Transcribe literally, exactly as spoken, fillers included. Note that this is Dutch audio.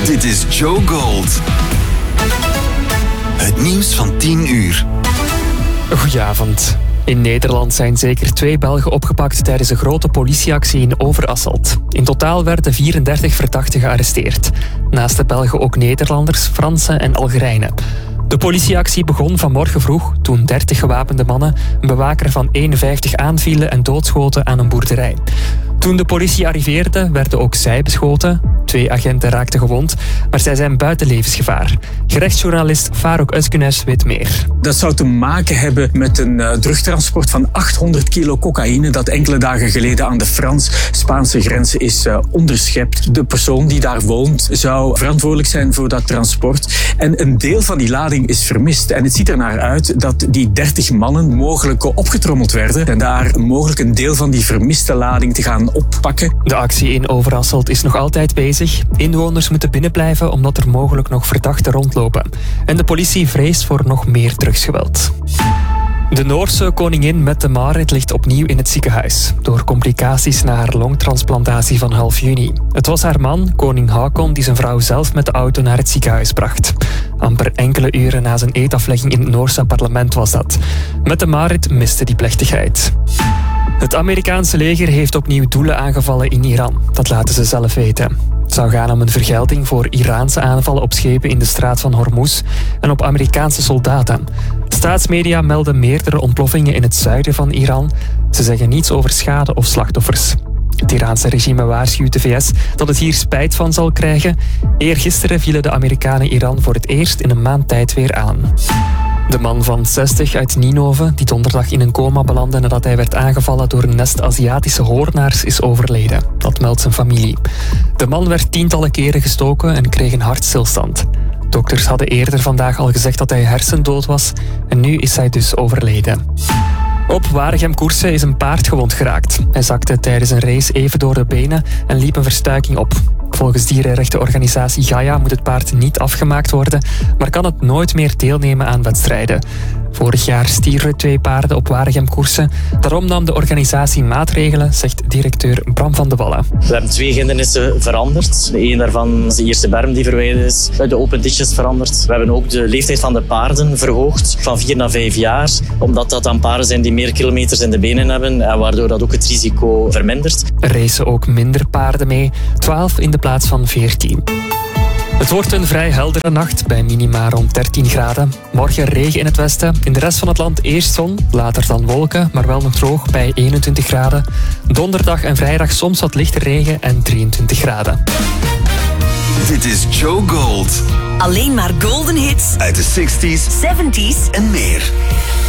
Dit is Joe Gold. Het nieuws van tien uur. Goedenavond. In Nederland zijn zeker twee Belgen opgepakt tijdens een grote politieactie in Overasselt. In totaal werden vierendertig verdachten gearresteerd. Naast de Belgen ook Nederlanders, Fransen en Algerijnen. De politieactie begon vanmorgen vroeg toen dertig gewapende mannen een bewaker van eenenvijftig aanvielen en doodschoten aan een boerderij. Toen de politie arriveerde, werden ook zij beschoten. Twee agenten raakten gewond, maar zij zijn buiten levensgevaar. Gerechtsjournalist Farouk Özgüneş weet meer. Dat zou te maken hebben met een uh, drugtransport van achthonderd kilo cocaïne dat enkele dagen geleden aan de Frans-Spaanse grens is uh, onderschept. De persoon die daar woont zou verantwoordelijk zijn voor dat transport. En een deel van die lading is vermist. En het ziet er naar uit dat die dertig mannen mogelijk opgetrommeld werden en daar mogelijk een deel van die vermiste lading te gaan oppakken. De actie in Overasselt is nog altijd bezig. Inwoners moeten binnenblijven omdat er mogelijk nog verdachten rondlopen. En de politie vreest voor nog meer drugsgeweld. De Noorse koningin Mette-Marit ligt opnieuw in het ziekenhuis. Door complicaties na haar longtransplantatie van half juni. Het was haar man, koning Haakon, die zijn vrouw zelf met de auto naar het ziekenhuis bracht. Amper enkele uren na zijn eedaflegging in het Noorse parlement was dat. Mette-Marit miste die plechtigheid. Het Amerikaanse leger heeft opnieuw doelen aangevallen in Iran. Dat laten ze zelf weten. Het zou gaan om een vergelding voor Iraanse aanvallen op schepen in de straat van Hormuz en op Amerikaanse soldaten. Staatsmedia melden meerdere ontploffingen in het zuiden van Iran. Ze zeggen niets over schade of slachtoffers. Het Iraanse regime waarschuwt de V S dat het hier spijt van zal krijgen. Eergisteren vielen de Amerikanen Iran voor het eerst in een maand tijd weer aan. De man van zestig uit Ninove, die donderdag in een coma belandde nadat hij werd aangevallen door een nest Aziatische hoornaars, is overleden. Dat meldt zijn familie. De man werd tientallen keren gestoken en kreeg een hartstilstand. Dokters hadden eerder vandaag al gezegd dat hij hersendood was en nu is hij dus overleden. Op Waregem-Koersen is een paard gewond geraakt. Hij zakte tijdens een race even door de benen en liep een verstuiking op. Volgens dierenrechtenorganisatie Gaia moet het paard niet afgemaakt worden, maar kan het nooit meer deelnemen aan wedstrijden. Vorig jaar stierven twee paarden op Waregem-Koersen. Daarom nam de organisatie maatregelen, zegt directeur Bram van de Wallen. We hebben twee hindernissen veranderd. Eén daarvan is de eerste berm die verwijderd is. We hebben de open ditches veranderd. We hebben ook de leeftijd van de paarden verhoogd van vier naar vijf jaar. Omdat dat dan paarden zijn die meer kilometers in de benen hebben en waardoor dat ook het risico vermindert. Er racen ook minder paarden mee, twaalf in de plaats van veertien. Het wordt een vrij heldere nacht bij minima rond dertien graden. Morgen regen in het westen. In de rest van het land eerst zon, later dan wolken, maar wel nog droog bij eenentwintig graden. Donderdag en vrijdag soms wat lichte regen en drieëntwintig graden. Dit is Joe Gold. Alleen maar golden hits Uit de zestig's zeventig's en meer.